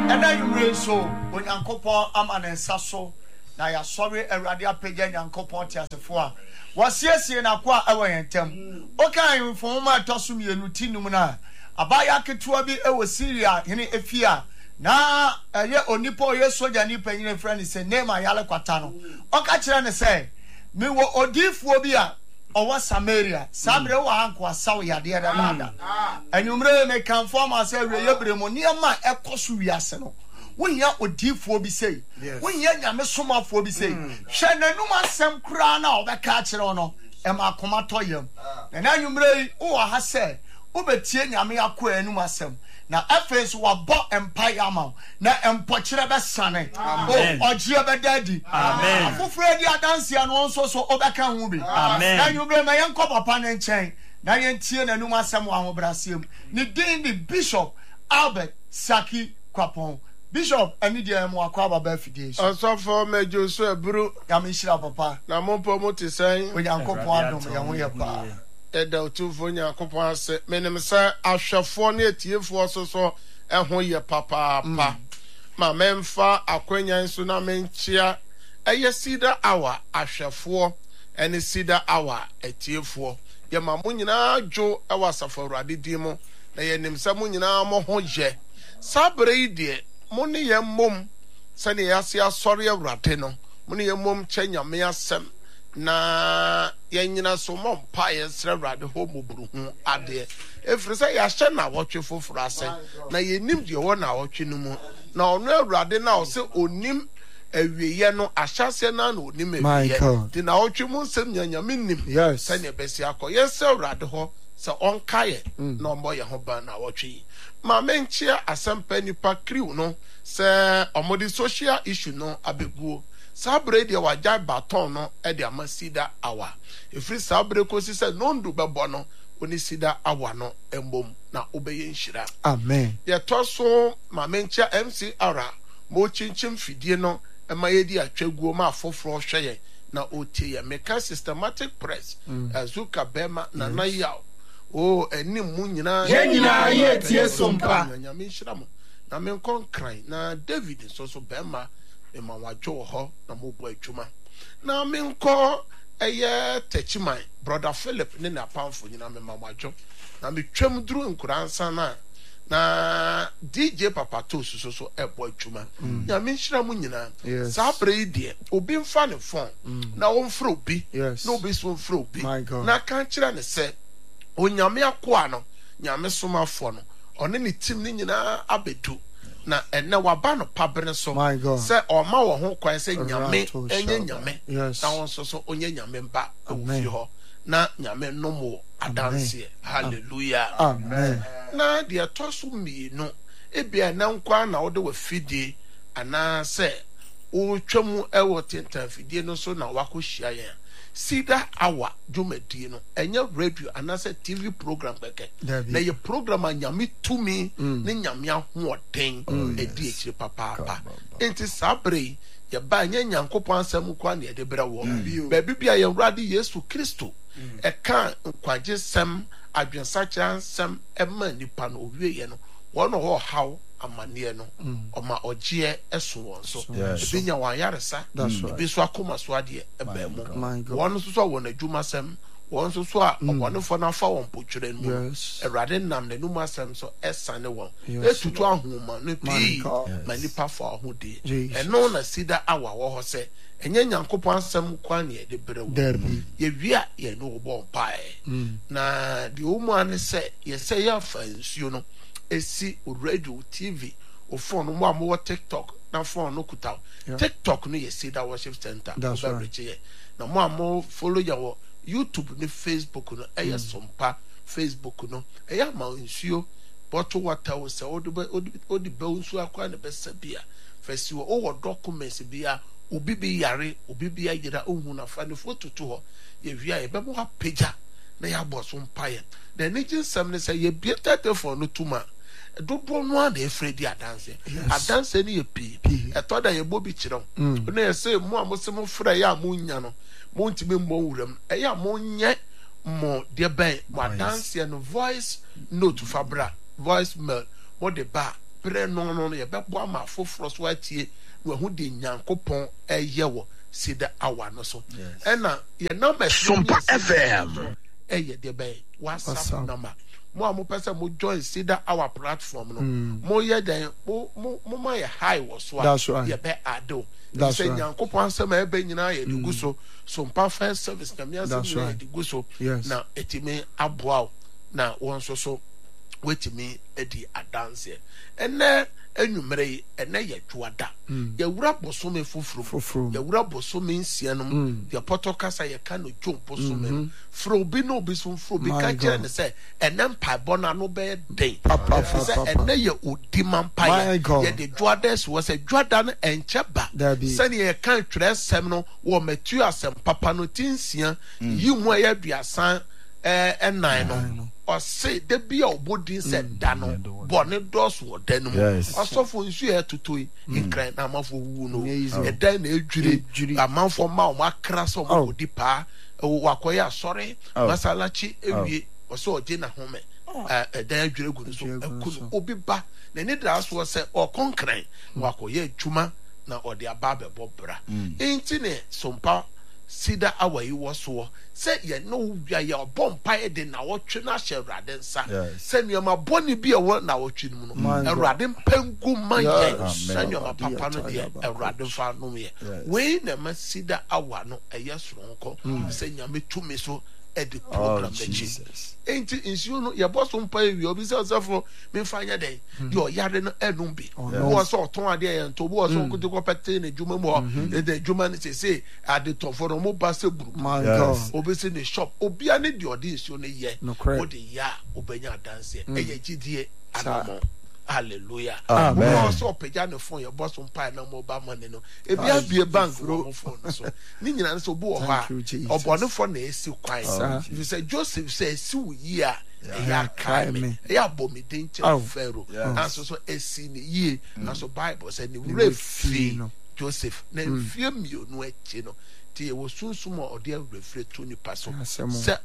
And then you raise so when Yankopon am an ensaso. Now you're sorry, a radio pagan Yankopon Tiasafua. Was yes, and aqua away and tem. Okay, for my tossum, you nutinumuna. Abaya Ketuabi, our Syria, in a fear. Na ye onipo ye soja ni penyin friend is name ayale kwata no o ka kire ne say me wo odifuo bi a o wa Samaria sabre wo anko asaw yade da nada anumre me kan form asa we yebre mo niam ekoso wiase no wonya odifuo bi say wonya nyame somafo bi say hwe nanum asem kura na o be ka kire no e ma koma toyam na anumre wo ha say wo betie nyame akọ anum asem na efes wa bo empire ama na empochire be sane o ogie be daddy amen afofre di adansia no nso so obeka hu bi amen na nyubre ma yenko papa ne nchen na yentie nanum asem wa hobrasem ni din di Bishop Albert Saki Kwapon Bishop ani dia mo akwa baba fidie so for mejo so eburu ya me shira papa na mo po mo te san onyankopon adom ya ho ye pa Eda utufo Nyankopon ase menim sa ahwefo ne atiefo so ehho ye papa ma memfa akwanya nso na menchia eye sida awa ahwefo ene sida awa atiefo ye ma mo nyina dwo ewa safawrade di mo na ye nim sa mo nyina mo ho je sabre ide mo ne ye mom se ne yase asori awrade no mo ne ye mom kyanyame asem na yenyina so mom pa yesre rade ho moburu hu ade efrisa ya hye na wotwe foforo ase na yenim de wo na wotwe no mu na ono awrade na o se onim awieye no ahyase na na onim awieye de na wotwe mu nsem nyanyame nim se ne besi akọ yesre awrade ho se onkaye na ombo ye ho ba na wotwe ma menchia asempa nipa kriw no se omodi social issue no abeguo sabre dia wajai baton no e dia masida awa efri sabre ko si se no ndu bebo no oni sida awa no embom na obeye nhira amen ye toso ma mencha MCR mo chinchim fidie no e ma yedi atwaguo ma afoforo hweye na otie ye meka systematic press azuka bema na na yaw o eni mu nyina ye tie sompa nyame nhira mo na men konkran na David so bema ema wajo ho na mobo adwuma na menko eye techiman brother Philip ne na pamfo nyina me mawajo na metwam duru nkuransa na DJ Papa Tosu so ebo adwuma ya menhira mu nyina sa brei de obi mfa ne phone na wonfro obi na obi so wonfro obi na kan kira ne se onyame akoa no nyame somafo no one ne tim ne nyina abedu na ene waba no pabre so se oma wo ho kwan se nyame enye nyame na won so onye nyame mba ofi ho na nyame nomo adanse hallelujah amen na de tosu mienu ebia na nkwa na wo de wa fidie ana se o twam ewo tenta fidie no so na wakohia yen sida awa dwumadie no enye radio anase TV program keke na ye program anyame tumi ne nyame ahoden edi ekire papa enti sabre ye ba nya Nyankopon ansam kwa na ye de bra wo ba bibia ye wrade Yesu Kristo e kan nkwaje sem adwensacha sem e ma nipa no owie ye no wono ho haw amane no oma ogie eso won so binya wan yaresa bi so akoma so ade e ba mu won so won adwuma sem won so a obonefo na fa won potwere mu erade nam na num asem so esane won etutu ahoma no pi manipa fa ahode eno na sida awa wo ho se enye Nyankopon asem kwa na ye de brewu ye wia ye no bo pae na di omu ane se ye se ya fa nsuo no esi radio TV o phone mo am TikTok na phone no kuta TikTok no ye sida worship center na mo am follow ya wo YouTube ni Facebook no eya sompa Facebook no eya ma nsuo bottle water wo se odi be nsuo akwa na be sabia fesi wo o documents bia obi bi yare obi bi ayira ohun na fa ne photo to ho ye wia ye be mo ha pagya na ya boso mpaye na nigin sam ne say ye bieta telephone no tuma dodo no a na efredi adanse ne ye pi eto da ye bobi kire na ye say mo amosem fra ya mo nya no mo ntime mo wuram ya mo nye mo de ben wa dance no voice note fabra voice mail mo de ba brɛ no yɛbɛbɔ ama foforɔ so atie na wahu de Nyankopɔn ɛyɛ wɔ Cedar Hour no so ɛna yɛ number Sumpa FM ɛyɛ de bɛyɛ WhatsApp number mo a mo pɛ sɛ mo join Cedar Hour platform no mo yɛ den mo ma yɛ high wɔ so a yɛbɛ ado sɛ Nyankopɔn asɛm a ɛbɛ nyinaa yɛ de gu so Sumpa first service na me asɛm nyinaa yɛ de gu so na etimi aboa na wɔn nso so wetimi edi adanse ɛnɛ enumere yi ɛnɛ yɛ dwoada yɛwura bosome foforo yɛwura bosome nsia no yɛ pɔtɔ kasa yɛ ka no dwom bosome fro bi no bi so fro bi ka kyerɛ ne sɛ ɛnɛ mpaebɔ no ano bɛyɛ den sɛ ɛnɛ yɛ odima mpaeɛ yɛde dwoada so wɔ sɛ dwoada no ɛnkyɛ ba sɛnea yɛka twerɛ sɛm no wɔ Matthew asɛm papa no tinsia yi mu a yɛ aduasan ɛnan no ɔse de bi a ɔbɔdin sɛ da no bɔne dɔso wɔ da no mu ɔsɔfo nsu yɛ toto yi nkran na amanfo wu no ɛdan na edwire amanfo ma ɔmo akra sɛ ɔmo kɔdi paa wakɔyɛ asɔre masalachi ewie ɔsɛ ɔgye na home ɛdan adwire gu no so ɛku obi ba na ne da so sɛ ɔkɔnkran wakɔyɛ adwuma na ɔde aba abɛbɔ bra enti ne Sumpa Cedar Hour yi wɔ soɔ sɛ yɛ no wia yɛ ɔbɔ mpaeɛ de na wɔtwe no ahyɛ Awurade nsa sɛ nneɛma bɔne bi a ɛwɔ na wɔtwe no mu no Awurade mpangu ma yɛ na nneɛma papa no deɛ Awurade fa nom yɛ wei na ma Cedar Hour no ɛyɛ soronko sɛ Nyame tumi so ɛde program n'akyi enti nsuo no yɛbɔ so mpaeɛ wie obi sɛ ɔsɛfo memfa nyɛ dɛn deɛ ɔyare no ɛnom bi wɔ sɛ ɔtɔn adeɛ yɛ nto wɔ sɛ ɔkote kɔpɛte ne adwuma mu hɔ ɛde adwuma no sɛsɛ adetɔfoɔ no ɔmo ba sɛ buru obi sɛ ne shop obia ne deɛ ɔde nsuo no yɛ wode yɛ a wobɛnya adanseɛ ɛyɛ gyidie anamɔ hallelujah amen so pagya ne phone yɛbɔ so mpaeɛ na mobile money no ebi abie bank wɔ mo phone so ne nyina so obi wɔ hɔ a ɔbɔnefo na esi kwan you say Joseph say esi wo yi a ɛyɛ akae me ɛyɛ abɔ me den kyɛ Pharaoh nanso so esi ne yie nanso Bible sɛ ne wura fi Joseph na mfie mmienu akyi no tie wo sunsum a ɔde awurafire to nipa so sɛ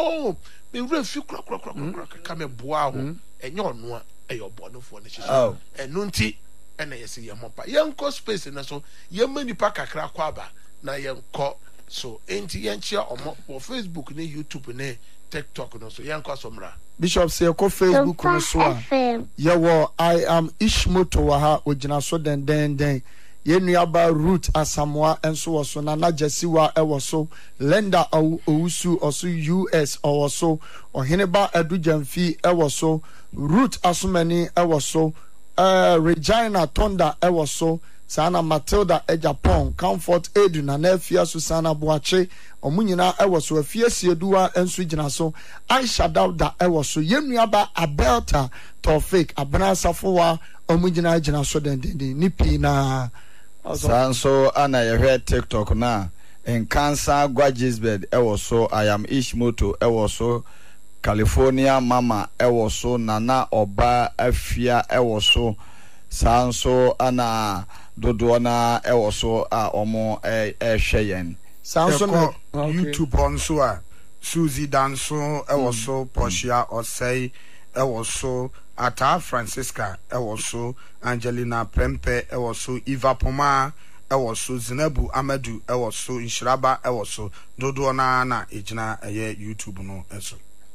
me wura fi kura ka me boa ho ɛnyɛ ɔno a ɛyɛ ɔbɔnefo ne hyehyɛ ɛno nti ɛna yɛsɛ yɛmɔpa yɛnkɔ space no so yɛma nipa kakra kɔ aba na yɛnkɔ so enti yɛnkyia ɔmɔ wɔ Facebook ne YouTube ne TikTok no so yɛnkɔ so mmra Bishop sɛ yɛkɔ Facebook no so a yɛwɔ I am Ishmoto wɔ ha ogyina so dendenden yɛnnuaba Ruth Asamoah nso wɔ so Nana Jesiwa ɛwɔ so Lenda Owusu ɔso US ɔwɔ so Ɔheneba Adujamfi ɛwɔ so Ruth Asumani ɛwɔ so Regina Tonda ɛwɔ so Sana Matilda Ejapon Comfort Edu na Nefia Susana Boache ɔmo nyinaa ɛwɔ so Afie Sieduwa nso gyina so Aisha Dauda ɛwɔ so yɛnnuaba Abelta Tofik Abena Safowa ɔmo gyina so dendenden ni pii na Sanso ana yɛhwɛ TikTok na Nkansa Gwagisbed ɛwɔ so I am Ishmoto ɛwɔ so California Mama ɛwɔ so Nana Oba Afia ɛwɔ so Sanso ana dodoɔ na ɛwɔ so a ɔmo ɛhwɛ yɛn Sanso no YouTube on so a Suzy Danso ɛwɔ so Portia Osei ɛwɔ so Ata Francisca ɛwɔ so Angelina Prempe ɛwɔ so Eva Poma ɛwɔ so Zinabu Amadu ɛwɔ so Nshiraba ɛwɔ so dodoɔ na egyina ɛyɛ YouTube no ɛso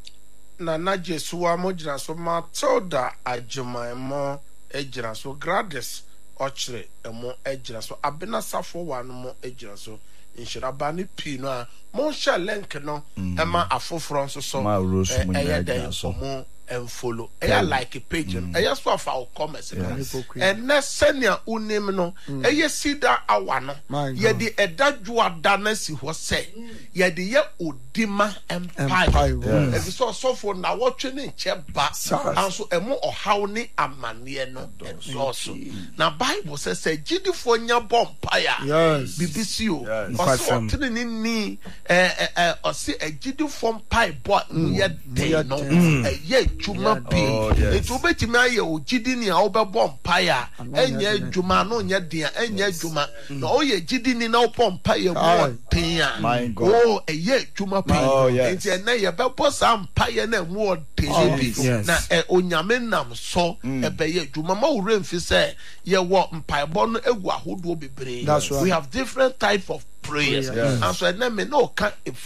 Nana Jesiwa mo gyina so Matilda Agyemaemo egyina so Gladys Ochre emo egyina so Abena Safo wa no mo egyina so Nshiraba ne pii no a mo hyɛ link no ɛma afoforo nso so ɛyɛ den mo follow like page no so afa commerce and na senia unim no Cedar Hour no ye di edadwoada na si ho se ye di ye odima empire e so for na wotwe ne nche ba anso emo ohaw ne amane no so na Bible says gidifo nya bompire BBC o so tene ni o se gidifo empire bo ye dey no ye adwuma pii etu obetimi aye ogidini a obebɔ mpaeɛ enye adwuma no nya dia enye adwuma na oyɛ gidini na obɔ mpaeɛ mu ɔden a eye adwuma pii enti ene ye bɛbɔ sa mpaeɛ na mu ɔden bi na onyame nam so ɛbɛyɛ adwuma ma wo remfi sɛ ye wɔ mpaebɔ no egu ahodoɔ bebree we have different type of prayers and so ene me no ka